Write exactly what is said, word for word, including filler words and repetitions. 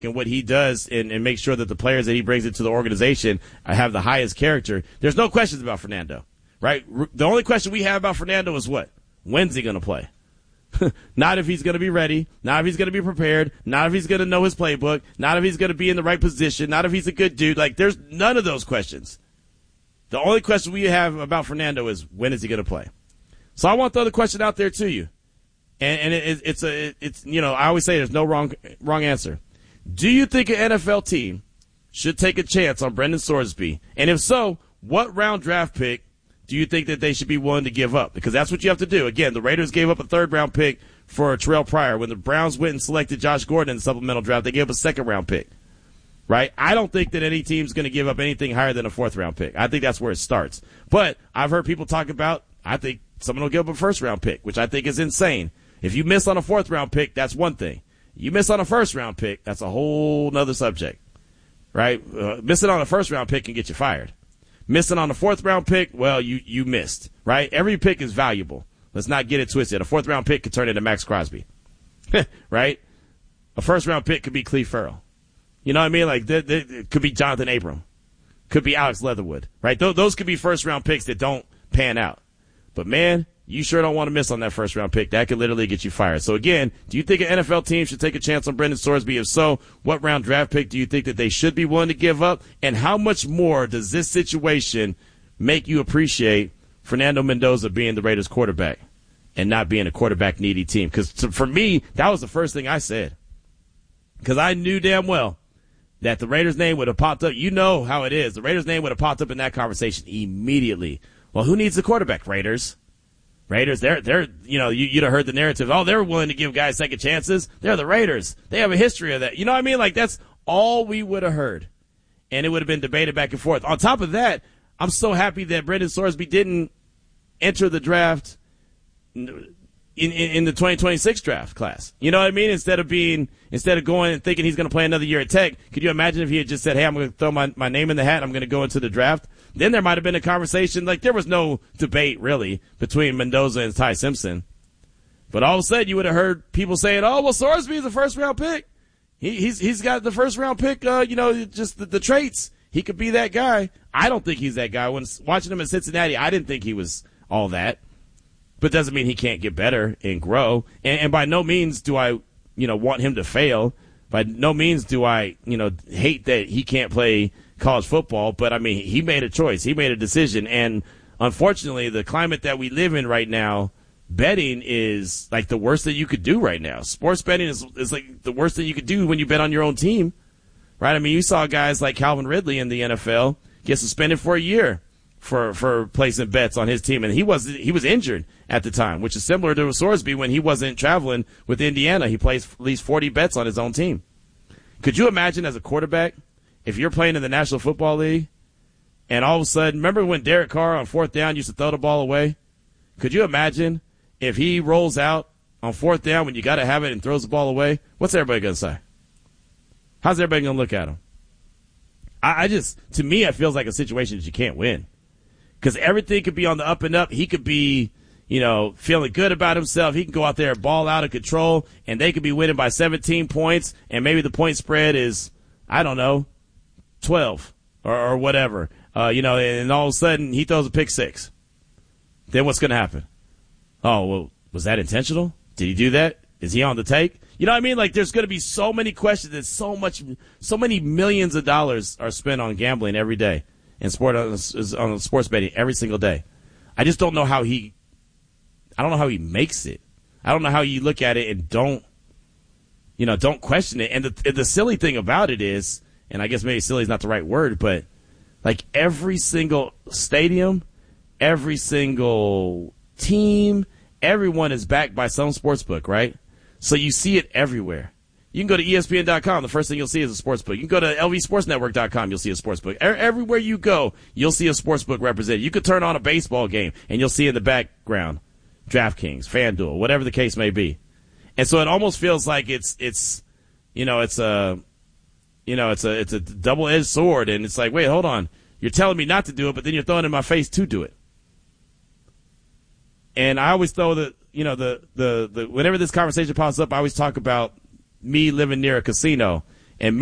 and what he does and, and make sure that the players that he brings into the organization have the highest character, there's no questions about Fernando, right? The only question we have about Fernando is what? When's he going to play? Not if he's going to be ready, not if he's going to be prepared, not if he's going to know his playbook, not if he's going to be in the right position, not if he's a good dude. Like, there's none of those questions. The only question we have about Fernando is when is he going to play? So I want the other question out there to you. And, and it, it's a, it's, you know, I always say there's no wrong, wrong answer. Do you think an N F L team should take a chance on Brendan Sorsby? And if so, what round draft pick do you think that they should be willing to give up? Because that's what you have to do. Again, the Raiders gave up a third-round pick for Terrell Pryor. When the Browns went and selected Josh Gordon in the supplemental draft, they gave up a second-round pick, right? I don't think that any team's going to give up anything higher than a fourth-round pick. I think that's where it starts. But I've heard people talk about, I think someone will give up a first-round pick, which I think is insane. If you miss on a fourth-round pick, that's one thing. You miss on a first-round pick, that's a whole nother subject, right? Uh, missing on a first-round pick can get you fired. Missing on a fourth-round pick, well, you, you missed, right? Every pick is valuable. Let's not get it twisted. A fourth-round pick could turn into Max Crosby, right? A first-round pick could be Cleve Farrell. You know what I mean? Like, th- th- it could be Jonathan Abram. Could be Alex Leatherwood, right? Th- those could be first-round picks that don't pan out. But, man, you sure don't want to miss on that first-round pick. That could literally get you fired. So, again, do you think an N F L team should take a chance on Brendan Sorsby? If so, what round draft pick do you think that they should be willing to give up? And how much more does this situation make you appreciate Fernando Mendoza being the Raiders quarterback and not being a quarterback-needy team? Because for me, that was the first thing I said. Because I knew damn well that the Raiders' name would have popped up. You know how it is. The Raiders' name would have popped up in that conversation immediately. Well, who needs a quarterback? Raiders. Raiders, they're, they're, you know, you, you'd have heard the narrative. Oh, they're willing to give guys second chances. They're the Raiders. They have a history of that. You know what I mean? Like, that's all we would have heard. And it would have been debated back and forth. On top of that, I'm so happy that Brendan Sorsby didn't enter the draft in, in, in the twenty twenty-six draft class. You know what I mean? Instead of being, instead of going and thinking he's going to play another year at Tech, could you imagine if he had just said, hey, I'm going to throw my, my name in the hat, I'm going to go into the draft? Then there might have been a conversation. Like, there was no debate, really, between Mendoza and Ty Simpson. But all of a sudden, you would have heard people saying, oh, well, Sorsby is a first-round pick. He, he's He's got the first-round pick, uh, you know, just the, the traits. He could be that guy. I don't think he's that guy. When watching him in Cincinnati, I didn't think he was all that. But doesn't mean he can't get better and grow. And, and by no means do I, you know, want him to fail. By no means do I, you know, hate that he can't play college football, but I mean, he made a choice. He made a decision. And unfortunately, the climate that we live in right now, betting is like the worst that you could do right now. Sports betting is, is like the worst that you could do when you bet on your own team, right? I mean, you saw guys like Calvin Ridley in the N F L get suspended for a year for, for placing bets on his team. And he was, he was injured at the time, which is similar to Sorsby when he wasn't traveling with Indiana. He placed at least forty bets on his own team. Could you imagine as a quarterback, if you're playing in the National Football League and all of a sudden, remember when Derek Carr on fourth down used to throw the ball away? Could you imagine if he rolls out on fourth down when you got to have it and throws the ball away? What's everybody going to say? How's everybody going to look at him? I, I just, to me, it feels like a situation that you can't win. Because everything could be on the up and up. He could be, you know, feeling good about himself. He can go out there and ball out of control, and they could be winning by seventeen points, and maybe the point spread is, I don't know, twelve or, or whatever, uh, you know, and all of a sudden he throws a pick six. Then what's going to happen? Oh, well, was that intentional? Did he do that? Is he on the take? You know what I mean? Like, there's going to be so many questions and so much, so many millions of dollars are spent on gambling every day and sport on, on sports betting every single day. I just don't know how he, I don't know how he makes it. I don't know how you look at it and don't, you know, don't question it. And the, the silly thing about it is, and I guess maybe silly is not the right word, but like every single stadium, every single team, everyone is backed by some sports book, right? So you see it everywhere. You can go to E S P N dot com. The first thing you'll see is a sports book. You can go to L V Sports Network dot com. You'll see a sports book. Everywhere you go, you'll see a sports book represented. You could turn on a baseball game, and you'll see in the background DraftKings, FanDuel, whatever the case may be. And so it almost feels like it's, it's, you know, it's a, you know, it's a, it's a double-edged sword. And it's like, wait, hold on. You're telling me not to do it, but then you're throwing it in my face to do it. And I always throw the, you know, the, the, the, whenever this conversation pops up, I always talk about me living near a casino